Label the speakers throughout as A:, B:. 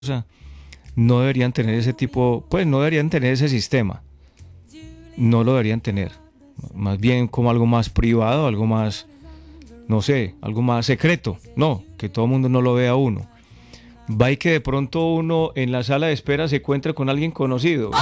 A: no deberían tener ese tipo, pues no deberían tener ese sistema, no lo deberían tener, más bien como algo más privado, algo más, no sé, algo más secreto, no, que todo el mundo no lo vea a uno. Va y que de pronto uno en la sala de espera se encuentre con alguien conocido.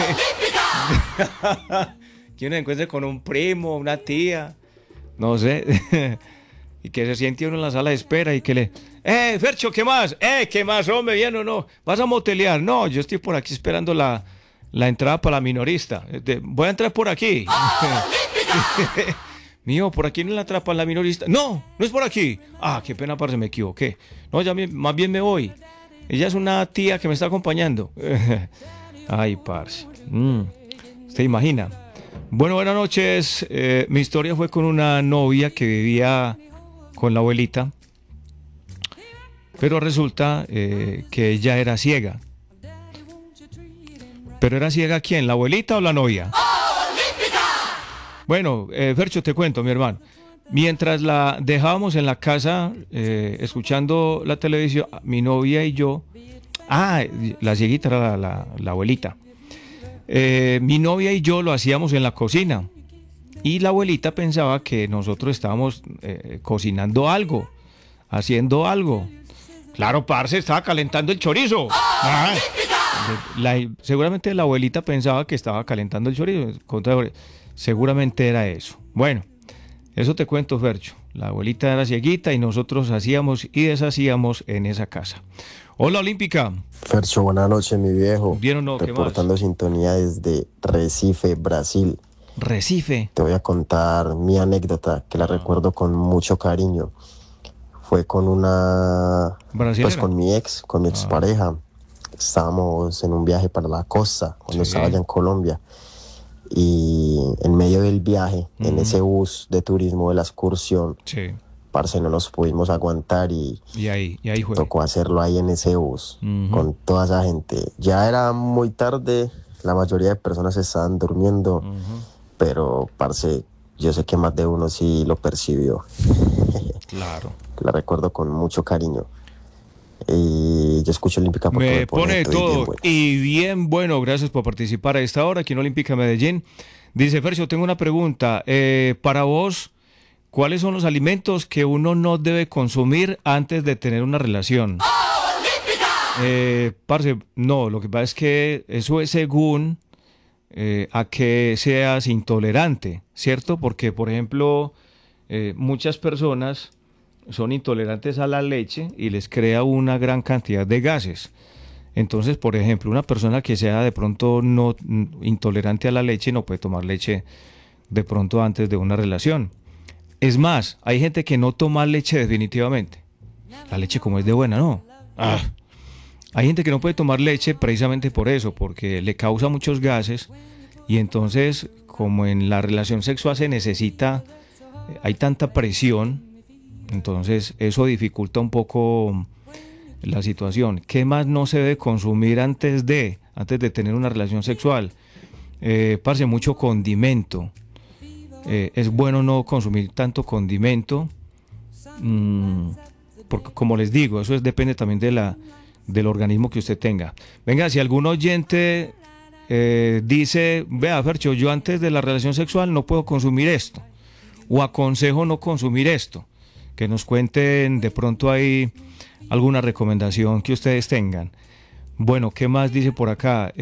A: Que uno se encuentre con un primo, una tía, no sé, y que se siente uno en la sala de espera y que le... Fercho, ¿qué más? ¿Qué más, hombre? ¿Bien o no? ¿Vas a motelear? No, yo estoy por aquí esperando la entrada para la minorista. Voy a entrar por aquí. Mío, por aquí no la entrada para la minorista. No, no es por aquí. Ah, qué pena, parce, me equivoqué. No, más bien me voy. Ella es una tía que me está acompañando. Ay, parce. ¿Usted imagina? Bueno, buenas noches. Mi historia fue con una novia que vivía con la abuelita, pero resulta que ella era ciega. ¿Pero era ciega quién? ¿La abuelita o la novia? Bueno, Fercho, te cuento, mi hermano. Mientras la dejábamos en la casa escuchando la televisión, mi novia y yo... la cieguita era la abuelita. Mi novia y yo lo hacíamos en la cocina. Y la abuelita pensaba que nosotros estábamos cocinando algo, haciendo algo. Claro, parce, estaba calentando el chorizo. Seguramente la abuelita pensaba que estaba calentando el chorizo. Seguramente era eso. Bueno, eso te cuento, Fercho. La abuelita era cieguita y nosotros hacíamos y deshacíamos en esa casa. Hola, Olímpica.
B: Fercho, buenas noches, mi viejo.
A: ¿Bien o no? ¿Qué más?
B: Reportando sintonía desde Recife, Brasil.
A: Recife.
B: Te voy a contar mi anécdota, que la recuerdo con mucho cariño. Fue con
A: ¿Brasilera?
B: con mi expareja. Estábamos en un viaje para la costa, cuando estaba allá en Colombia. Y en medio del viaje, en ese bus de turismo de la excursión, parce, no nos pudimos aguantar y
A: ahí fue.
B: Tocó hacerlo ahí en ese bus, con toda esa gente. Ya era muy tarde, la mayoría de personas estaban durmiendo, pero, parce, yo sé que más de uno sí lo percibió.
A: Claro.
B: La recuerdo con mucho cariño. Y yo escucho Olímpica porque
A: me pone todo.
B: Bien bueno.
A: Y bien bueno, gracias por participar a esta hora aquí en Olímpica Medellín. Dice Fercio, tengo una pregunta. Para vos, ¿cuáles son los alimentos que uno no debe consumir antes de tener una relación? Parce, no, lo que pasa es que eso es según a que seas intolerante, ¿cierto? Porque, por ejemplo, muchas personas son intolerantes a la leche y les crea una gran cantidad de gases. Entonces, por ejemplo, una persona que sea de pronto no intolerante a la leche no puede tomar leche de pronto antes de una relación. Es más, hay gente que no toma leche definitivamente. La leche como es de buena, ¿no? Hay gente que no puede tomar leche precisamente por eso, porque le causa muchos gases y entonces, como en la relación sexual se necesita, hay tanta presión, entonces eso dificulta un poco la situación. ¿Qué más no se debe consumir antes de tener una relación sexual? Parce, mucho condimento. Es bueno no consumir tanto condimento, porque como les digo, eso depende también del organismo que usted tenga. Venga, si algún oyente dice, vea, Fercho, yo antes de la relación sexual no puedo consumir esto, o aconsejo no consumir esto, que nos cuenten de pronto ahí alguna recomendación que ustedes tengan. Bueno, ¿qué más dice por acá?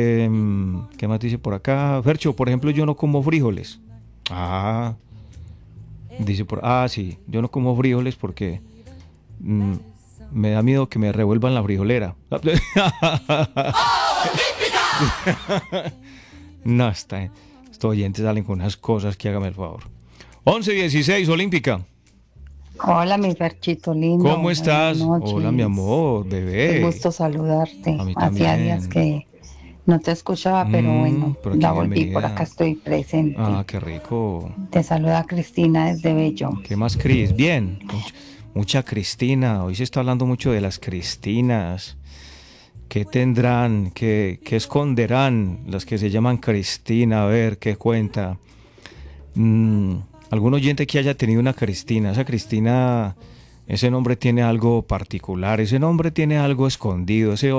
A: Fercho, por ejemplo, yo no como frijoles. Sí, yo no como frijoles porque me da miedo que me revuelvan la frijolera. No, estos oyentes salen con unas cosas que hágame el favor. 11:16, Olímpica.
C: Hola, mi Ferchito lindo.
A: ¿Cómo estás? Hola, mi amor, bebé.
C: Qué gusto saludarte.
A: A mí
C: Hacía
A: también.
C: días que no te escuchaba, pero bueno,
A: pero
C: ya
A: aquí
C: volví,
A: bienvenida.
C: por acá estoy presente.
A: Qué rico.
C: Te saluda Cristina desde Bello.
A: ¿Qué más, Cris? Bien. Mucha Cristina. Hoy se está hablando mucho de las Cristinas. ¿Qué tendrán? ¿Qué esconderán las que se llaman Cristina? A ver, ¿qué cuenta? ¿Algún oyente que haya tenido una Cristina? Esa Cristina Ese nombre tiene algo particular, ese nombre tiene algo escondido, ese